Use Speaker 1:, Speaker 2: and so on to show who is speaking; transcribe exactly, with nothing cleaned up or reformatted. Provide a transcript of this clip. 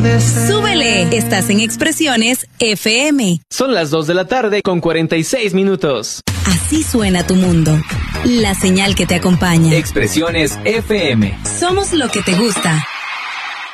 Speaker 1: Súbele, estás en Expresiones F M.
Speaker 2: Son las dos de la tarde con cuarenta y seis minutos.
Speaker 1: Así suena tu mundo. La señal que te acompaña.
Speaker 2: Expresiones F M.
Speaker 1: Somos lo que te gusta.